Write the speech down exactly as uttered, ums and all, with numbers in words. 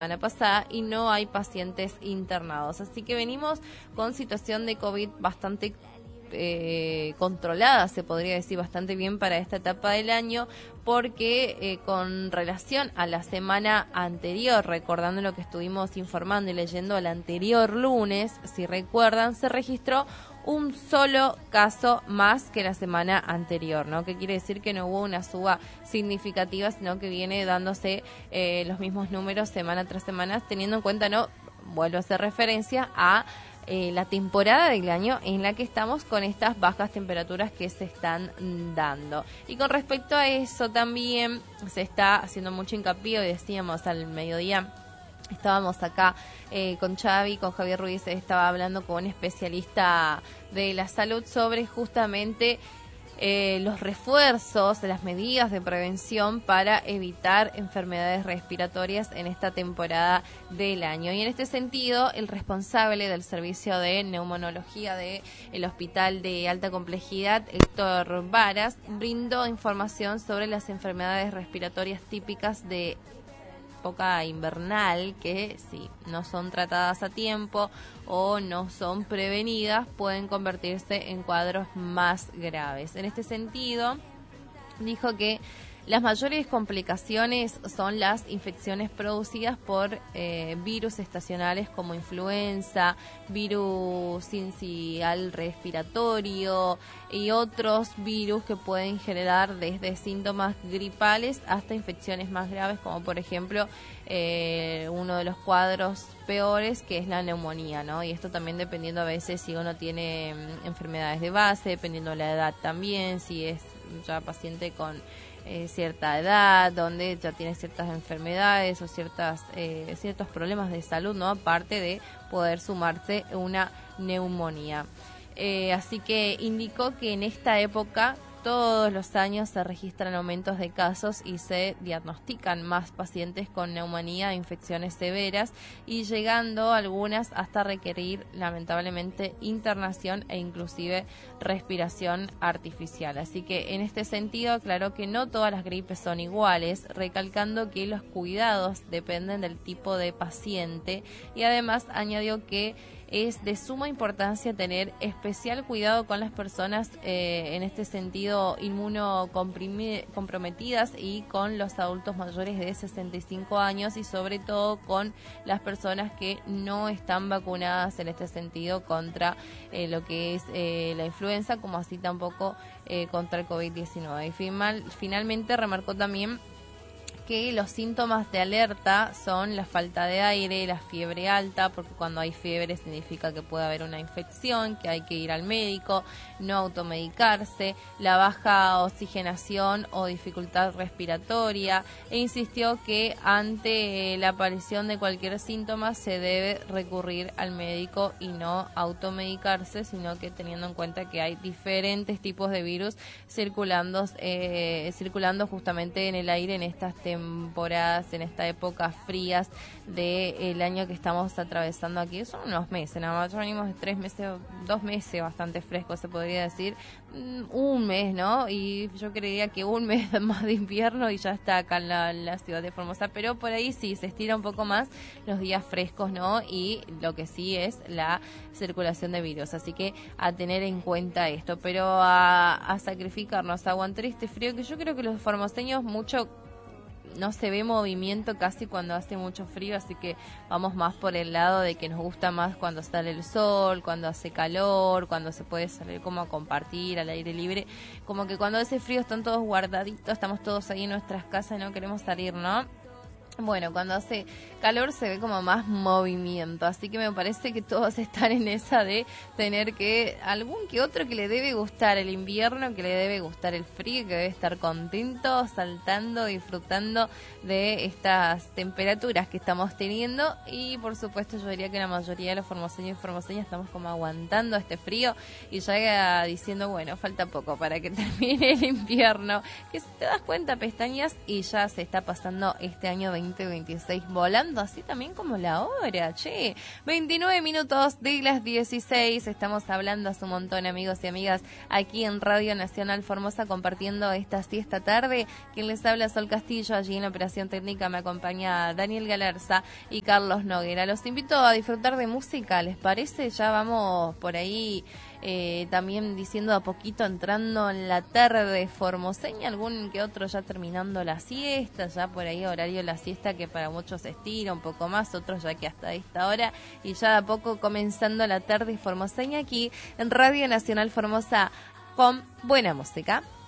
semana pasada y no hay pacientes internados. Así que venimos con situación de COVID bastante eh, controlada, se podría decir bastante bien para esta etapa del año, porque eh, con relación a la semana anterior, recordando lo que estuvimos informando y leyendo el anterior lunes, si recuerdan, se registró un solo caso más que la semana anterior, ¿no? Que quiere decir que no hubo una suba significativa, sino que viene dándose eh, los mismos números semana tras semana, teniendo en cuenta, ¿no? Vuelvo a hacer referencia a eh, la temporada del año en la que estamos con estas bajas temperaturas que se están dando. Y con respecto a eso también se está haciendo mucho hincapié, hoy decíamos al mediodía, estábamos acá eh, con Xavi, con Javier Ruiz, estaba hablando con un especialista de la salud sobre justamente eh, los refuerzos, las medidas de prevención para evitar enfermedades respiratorias en esta temporada del año. Y en este sentido, el responsable del servicio de neumonología del Hospital de Alta Complejidad, Héctor Varas, brindó información sobre las enfermedades respiratorias típicas de época invernal, que si no son tratadas a tiempo o no son prevenidas pueden convertirse en cuadros más graves. En este sentido, dijo que las mayores complicaciones son las infecciones producidas por eh, virus estacionales como influenza, virus sincicial respiratorio y otros virus que pueden generar desde síntomas gripales hasta infecciones más graves, como por ejemplo eh, uno de los cuadros peores, que es la neumonía, ¿no? Y esto también dependiendo a veces si uno tiene mm, enfermedades de base, dependiendo de la edad también, si es ya paciente con Eh, cierta edad, donde ya tiene ciertas enfermedades o ciertas eh, ciertos problemas de salud, ¿no? Aparte de poder sumarse una neumonía. Eh, así que indicó que en esta época todos los años se registran aumentos de casos y se diagnostican más pacientes con neumonía e infecciones severas, y llegando algunas hasta requerir lamentablemente internación e inclusive respiración artificial. Así que en este sentido aclaró que no todas las gripes son iguales, recalcando que los cuidados dependen del tipo de paciente, y además añadió que es de suma importancia tener especial cuidado con las personas eh, en este sentido inmunocomprometidas y con los adultos mayores de sesenta y cinco años, y sobre todo con las personas que no están vacunadas en este sentido contra eh, lo que es eh, la influenza, como así tampoco eh, contra el COVID diecinueve. Y final, finalmente remarcó también que los síntomas de alerta son la falta de aire, la fiebre alta, porque cuando hay fiebre significa que puede haber una infección, que hay que ir al médico, no automedicarse, la baja oxigenación o dificultad respiratoria, e insistió que ante la aparición de cualquier síntoma se debe recurrir al médico y no automedicarse, sino que teniendo en cuenta que hay diferentes tipos de virus circulando, eh, circulando justamente en el aire en estas temporadas. temporadas, en esta época frías del año que estamos atravesando aquí. Son unos meses, nada más, ya venimos de tres meses, dos meses bastante frescos, se podría decir, un mes, ¿no? Y yo creía que un mes más de invierno y ya está acá en la, la ciudad de Formosa, pero por ahí sí, se estira un poco más los días frescos, ¿no? Y lo que sí es la circulación de virus, así que a tener en cuenta esto, pero a, a sacrificarnos, a aguantar este frío, que yo creo que los formoseños mucho no se ve movimiento casi cuando hace mucho frío, así que vamos más por el lado de que nos gusta más cuando sale el sol, cuando hace calor, cuando se puede salir como a compartir al aire libre, como que cuando hace frío están todos guardaditos, estamos todos ahí en nuestras casas y no queremos salir, ¿no? Bueno, cuando hace calor se ve como más movimiento, así que me parece que todos están en esa de tener que, algún que otro que le debe gustar el invierno, que le debe gustar el frío, que debe estar contento, saltando, disfrutando de estas temperaturas que estamos teniendo, y por supuesto yo diría que la mayoría de los formoseños y formoseñas estamos como aguantando este frío y ya diciendo, bueno, falta poco para que termine el invierno, que si te das cuenta pestañas y ya se está pasando este año veinte veintiséis, volando así también como la hora, che. veintinueve minutos de las dieciséis, estamos hablando hace un montón, amigos y amigas, aquí en Radio Nacional Formosa, compartiendo esta siesta tarde. Quien les habla, Sol Castillo, allí en la operación técnica me acompaña Daniel Galarza y Carlos Noguera. Los invito a disfrutar de música, ¿les parece? Ya vamos por ahí eh, también diciendo a poquito, entrando en la tarde formoseña, algún que otro ya terminando la siesta, ya por ahí horario de la siesta que para muchos se estira un poco más, otros ya que hasta esta hora, y ya a poco comenzando la tarde formoseña aquí en Radio Nacional Formosa con buena música.